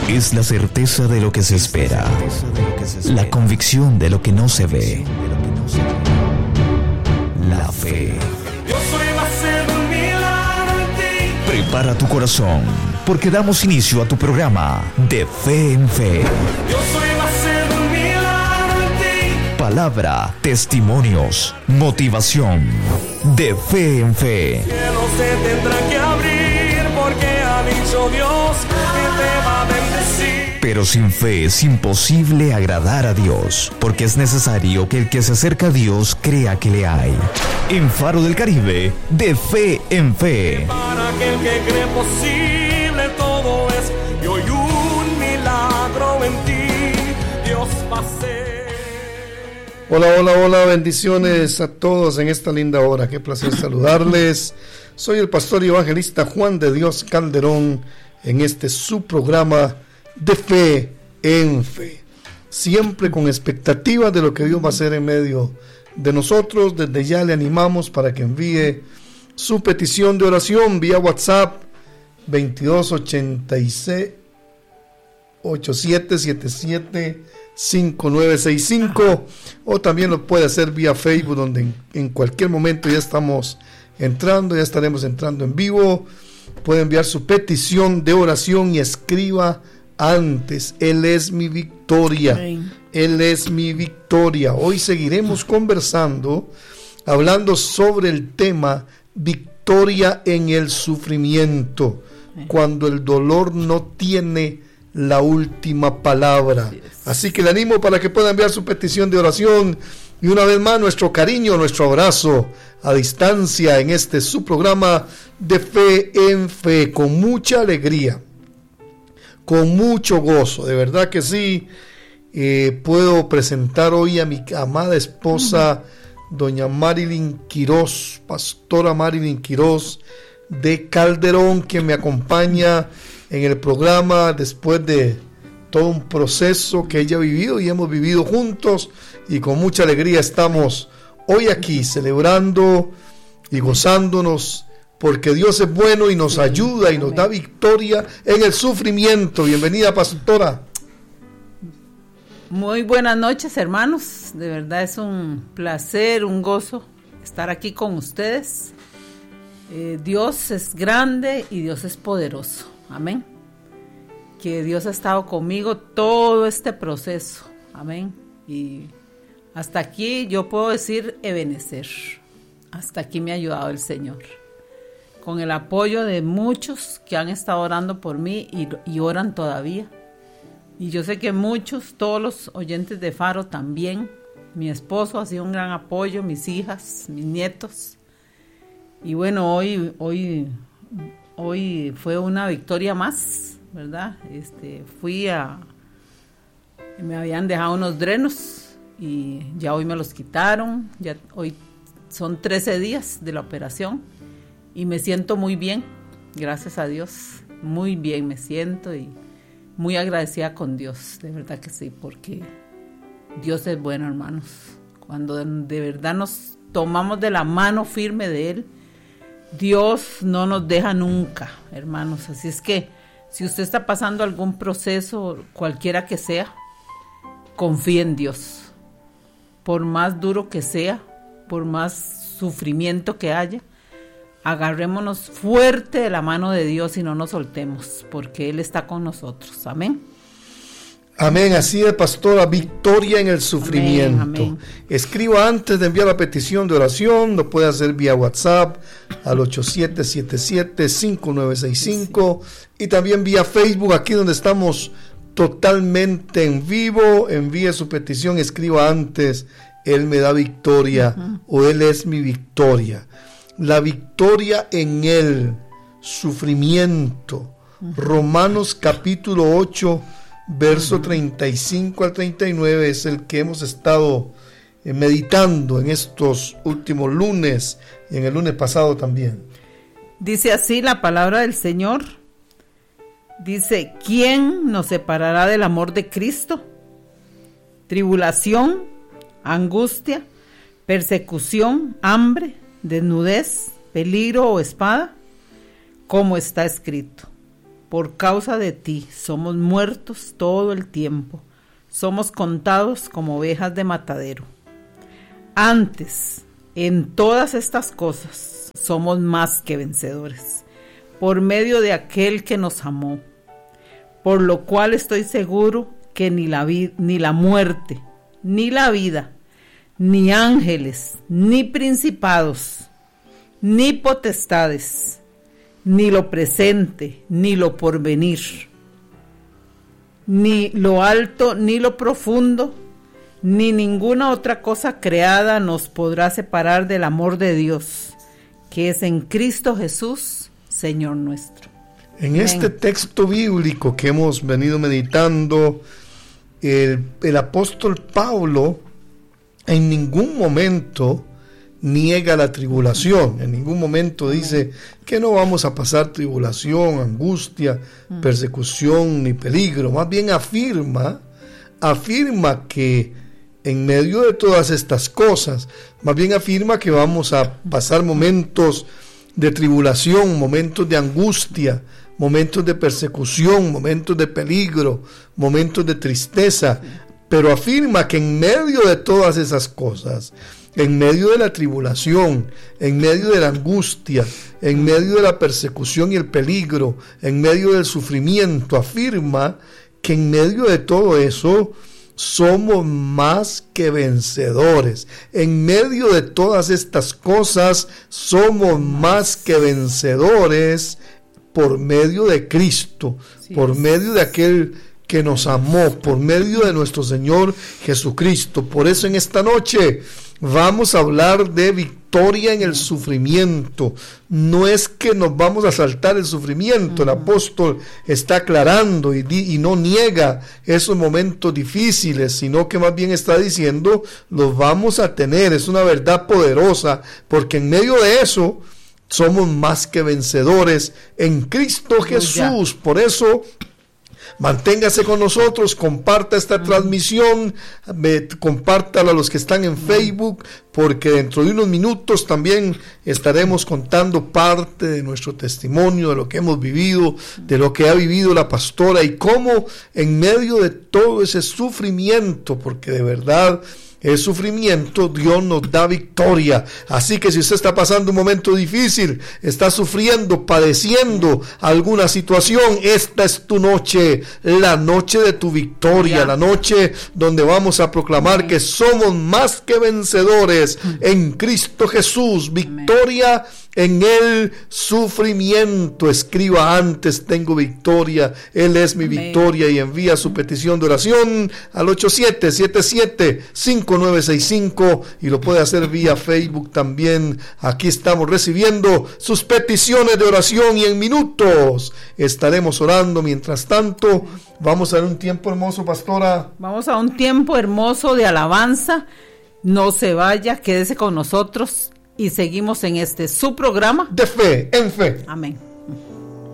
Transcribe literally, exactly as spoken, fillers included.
Es la certeza de lo que se espera, la convicción de lo que no se ve, la fe. Prepara tu corazón, porque damos inicio a tu programa De Fe en Fe. Palabra, testimonios, motivación. De Fe en Fe. Cielo se tendrá que abrir porque ha dicho Dios que te va a bendecir. Pero sin fe es imposible agradar a Dios, porque es necesario que el que se acerca a Dios crea que le hay. En Faro del Caribe, De Fe en Fe. Para aquel que cree posible todo es, y hoy un milagro en ti Dios va a hacer. Hola, hola, hola, bendiciones a todos en esta linda hora. Qué placer saludarles. Soy el pastor y evangelista Juan de Dios Calderón en este su programa De Fe en Fe. Siempre con expectativas de lo que Dios va a hacer en medio de nosotros. Desde ya le animamos para que envíe su petición de oración vía WhatsApp veintidós ochenta y seis ochenta y siete setenta y siete cinco nueve seis cinco, o también lo puede hacer vía Facebook, donde en, en cualquier momento ya estamos entrando, ya estaremos entrando en vivo. Puede enviar su petición de oración y escriba antes: Él es mi victoria. Amén. Él es mi victoria. Hoy seguiremos conversando, hablando sobre el tema victoria en el sufrimiento, Amén. Cuando el dolor no tiene la última palabra. Así que le animo para que pueda enviar su petición de oración, y una vez más nuestro cariño, nuestro abrazo a distancia en este su programa De Fe en Fe, con mucha alegría, con mucho gozo, de verdad que sí. Eh, puedo presentar hoy a mi amada esposa, uh-huh. doña Marilyn Quiroz, pastora Marilyn Quiroz de Calderón, que me acompaña en el programa después de todo un proceso que ella ha vivido y hemos vivido juntos, y con mucha alegría estamos hoy aquí celebrando y gozándonos, porque Dios es bueno y nos ayuda y nos da victoria en el sufrimiento. Bienvenida, pastora. Muy buenas noches, hermanos. De verdad es un placer, un gozo estar aquí con ustedes. Eh, Dios es grande y Dios es poderoso. Amén. Que Dios ha estado conmigo todo este proceso. Amén. Y hasta aquí yo puedo decir Ebenezer. Hasta aquí me ha ayudado el Señor, con el apoyo de muchos que han estado orando por mí y, y oran todavía. Y yo sé que muchos, todos los oyentes de Faro también. Mi esposo ha sido un gran apoyo, mis hijas, mis nietos. Y bueno, hoy, hoy, hoy fue una victoria más, ¿verdad? Este, fui a... Me habían dejado unos drenos y ya hoy me los quitaron. Ya hoy son trece días de la operación y me siento muy bien, gracias a Dios. Muy bien me siento y muy agradecida con Dios, de verdad que sí, porque Dios es bueno, hermanos. Cuando de verdad nos tomamos de la mano firme de Él, Dios no nos deja nunca, hermanos. Así es que si usted está pasando algún proceso, cualquiera que sea, confíe en Dios. Por más duro que sea, por más sufrimiento que haya, agarrémonos fuerte de la mano de Dios y no nos soltemos, porque Él está con nosotros. Amén. Amén, así es, pastora. Victoria en el sufrimiento. Amén, amén. Escriba antes de enviar la petición de oración, lo puede hacer vía WhatsApp al ocho siete siete siete cinco nueve seis cinco, sí. Y también vía Facebook, aquí donde estamos totalmente en vivo. Envíe su petición, escriba antes: Él me da victoria, uh-huh. o Él es mi victoria. La victoria en el sufrimiento. Uh-huh. Romanos capítulo ocho, verso uh-huh. treinta y cinco al treinta y nueve es el que hemos estado eh, meditando en estos últimos lunes y en el lunes pasado también. Dice así la palabra del Señor. Dice: ¿quién nos separará del amor de Cristo? Tribulación, angustia, persecución, hambre, desnudez, peligro o espada, como está escrito: por causa de ti somos muertos todo el tiempo, somos contados como ovejas de matadero. Antes, en todas estas cosas, somos más que vencedores, por medio de aquel que nos amó, por lo cual estoy seguro que ni la, vi- ni la muerte, ni la vida, ni ángeles, ni principados, ni potestades, ni lo presente, ni lo porvenir, ni lo alto, ni lo profundo, ni ninguna otra cosa creada nos podrá separar del amor de Dios, que es en Cristo Jesús, Señor nuestro. En Amén. este texto bíblico que hemos venido meditando, el, el apóstol Pablo en ningún momento niega la tribulación, en ningún momento dice que no vamos a pasar tribulación, angustia, persecución ni peligro, más bien afirma, afirma que en medio de todas estas cosas, más bien afirma que vamos a pasar momentos de tribulación, momentos de angustia, momentos de persecución, momentos de peligro, momentos de tristeza, pero afirma que en medio de todas esas cosas, en medio de la tribulación, en medio de la angustia, en medio de la persecución y el peligro, en medio del sufrimiento, afirma que en medio de todo eso somos más que vencedores. En medio de todas estas cosas somos más que vencedores por medio de Cristo, Sí. por medio de aquel que nos amó, por medio de nuestro Señor Jesucristo. Por eso en esta noche vamos a hablar de victoria en el sufrimiento. No es que nos vamos a saltar el sufrimiento, el apóstol está aclarando y, di- y no niega esos momentos difíciles, sino que más bien está diciendo, los vamos a tener, es una verdad poderosa, porque en medio de eso somos más que vencedores en Cristo Jesús. Por eso manténgase con nosotros, comparta esta transmisión, me, compártala a los que están en Facebook, porque dentro de unos minutos también estaremos contando parte de nuestro testimonio, de lo que hemos vivido, de lo que ha vivido la pastora y cómo en medio de todo ese sufrimiento, porque de verdad el sufrimiento, Dios nos da victoria. Así que si usted está pasando un momento difícil, está sufriendo, padeciendo alguna situación, esta es tu noche, la noche de tu victoria, Ya. la noche donde vamos a proclamar Amén. que somos más que vencedores en Cristo Jesús. Victoria en el sufrimiento. Escriba antes, tengo victoria, Él es mi Amén. victoria, y envía su petición de oración al ocho siete siete siete cinco nueve seis cinco, y lo puede hacer vía Facebook también. Aquí estamos recibiendo sus peticiones de oración y en minutos estaremos orando. Mientras tanto, vamos a dar un tiempo hermoso, pastora. Vamos a un tiempo hermoso de alabanza. No se vaya, quédese con nosotros y seguimos en este su programa. De fe, en fe. Amén.